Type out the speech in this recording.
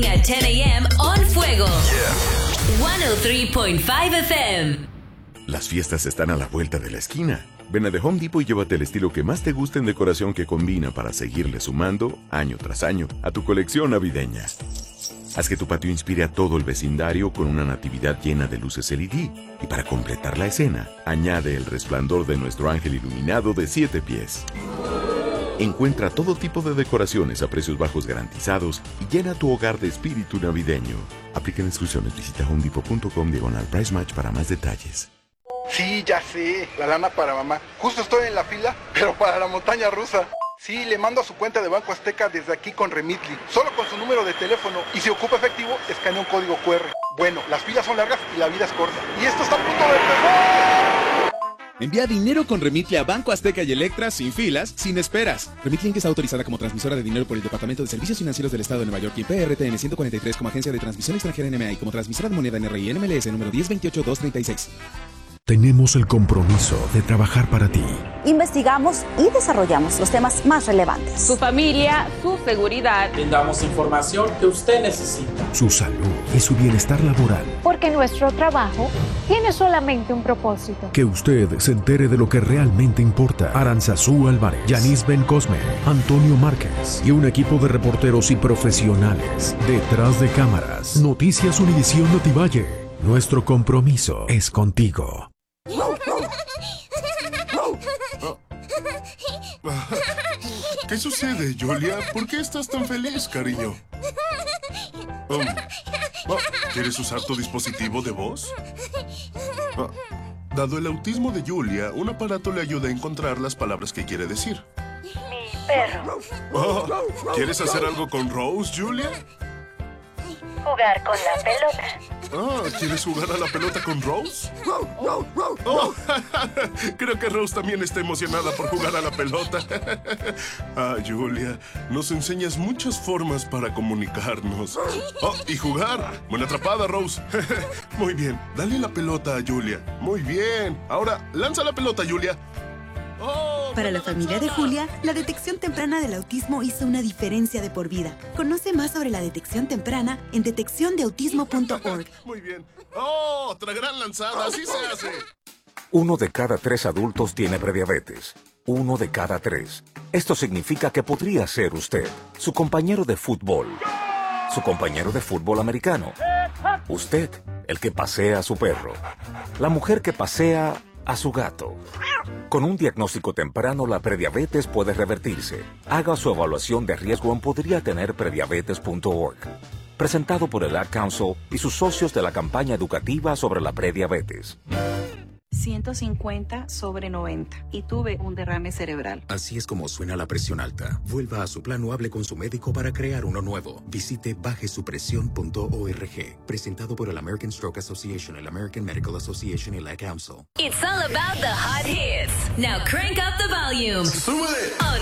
morning at 10 a.m. on Fuego. 103.5 FM. Las fiestas están a la vuelta de la esquina. Ven a The Home Depot y llévate el estilo que más te guste en decoración que combina para seguirle sumando, año tras año, a tu colección navideña. Haz que tu patio inspire a todo el vecindario con una natividad llena de luces LED. Y para completar la escena, añade el resplandor de nuestro ángel iluminado de 7 pies. Encuentra todo tipo de decoraciones a precios bajos garantizados y llena tu hogar de espíritu navideño. Aplican exclusiones. Visita homedepot.com/price match para más detalles. Sí, ya sé, la lana para mamá. Justo estoy en la fila, pero para la montaña rusa. Sí, le mando a su cuenta de Banco Azteca desde aquí con Remitly. Solo con su número de teléfono. Y si ocupa efectivo, escanea un código QR. Bueno, las filas son largas y la vida es corta. Y esto está a punto de empezar. Envía dinero con Remitly a Banco Azteca y Electra sin filas, sin esperas. Remitly Inc. es autorizada como transmisora de dinero por el Departamento de Servicios Financieros del Estado de Nueva York y PRTN 143 como agencia de transmisión extranjera NMA y como transmisora de moneda NRI NMLS número 1028236. Tenemos el compromiso de trabajar para ti. Investigamos y desarrollamos los temas más relevantes. Su familia, su seguridad. Brindamos información que usted necesita. Su salud y su bienestar laboral. Porque nuestro trabajo tiene solamente un propósito. Que usted se entere de lo que realmente importa. Aranzazú Álvarez, Yanis Ben Cosme, Antonio Márquez y un equipo de reporteros y profesionales. Detrás de cámaras. Noticias Univisión Notivalle. Nuestro compromiso es contigo. ¿Qué sucede, Julia? ¿Por qué estás tan feliz, cariño? ¿Quieres usar tu dispositivo de voz? Dado el autismo de Julia, un aparato le ayuda a encontrar las palabras que quiere decir. Mi perro. ¿Quieres hacer algo con Rose, Julia? Jugar con la pelota. ¿Quieres jugar a la pelota con Rose? Creo que Rose también está emocionada por jugar a la pelota. Julia, nos enseñas muchas formas para comunicarnos. Y jugar. Buena atrapada, Rose. Muy bien, dale la pelota a Julia. Muy bien. Ahora, lanza la pelota, Julia. Para la familia de Julia, la detección temprana del autismo hizo una diferencia de por vida. Conoce más sobre la detección temprana en detecciondeautismo.org. Muy bien. Otra gran lanzada, así se hace. 1 de cada 3 adultos tiene prediabetes. 1 de cada 3. Esto significa que podría ser usted, su compañero de fútbol, su compañero de fútbol americano, usted, el que pasea a su perro, la mujer que pasea a su gato. Con un diagnóstico temprano, la prediabetes puede revertirse. Haga su evaluación de riesgo en podriatenerprediabetes.org. Presentado por el Ad Council y sus socios de la campaña educativa sobre la prediabetes. 150/90 y tuve un derrame cerebral. Así es como suena la presión alta. Vuelva a su plan o hable con su médico para crear uno nuevo. Visite bajesupresión.org. Presentado por el American Stroke Association, el American Medical Association y el Ad Council. It's all about the hot hits. Now crank up the volume. ¡Súbele!